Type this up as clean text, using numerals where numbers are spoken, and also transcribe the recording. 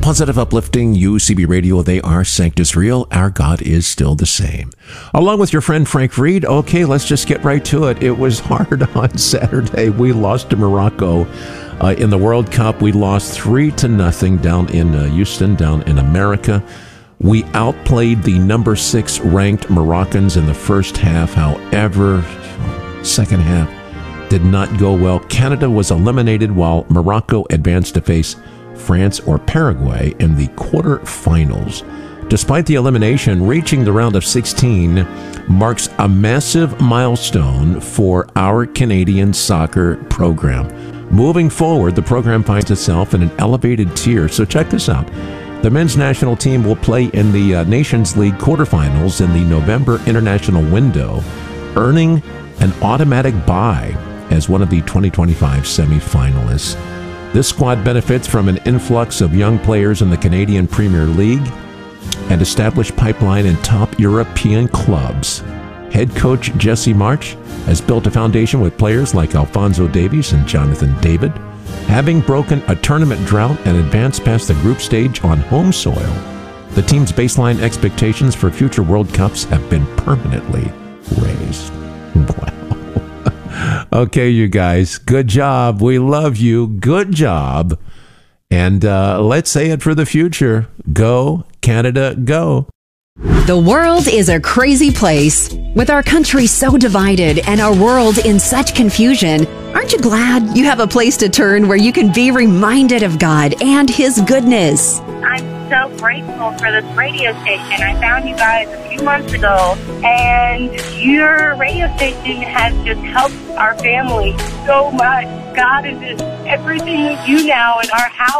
positive, uplifting UCB Radio. They are Sanctus Real. Our God is still the same. Along with your friend Frank Reed. Okay, let's just get right to it. It was hard on Saturday. We lost to Morocco in the World Cup. We lost 3-0 down in Houston, down in America. We outplayed the number 6 ranked Moroccans in the first half. However, second half did not go well. Canada was eliminated while Morocco advanced to face France or Paraguay in the quarterfinals. Despite the elimination, reaching the round of 16 marks a massive milestone for our Canadian soccer program. Moving forward, the program finds itself in an elevated tier. So check this out. The men's national team will play in the Nations League quarterfinals in the November international window, earning an automatic bye as one of the 2025 semifinalists. This squad benefits from an influx of young players in the Canadian Premier League and established pipeline in top European clubs. Head coach Jesse March has built a foundation with players like Alphonso Davies and Jonathan David. Having broken a tournament drought and advanced past the group stage on home soil, the team's baseline expectations for future World Cups have been permanently raised. Wow. Okay, you guys, good job. We love you. Good job. And let's say it for the future. Go, Canada, go. The world is a crazy place. With our country so divided and our world in such confusion, aren't you glad you have a place to turn where you can be reminded of God and His goodness? I'm so grateful for this radio station. I found you guys a few months ago, and your radio station has just helped our family so much. God is just everything we do now in our house.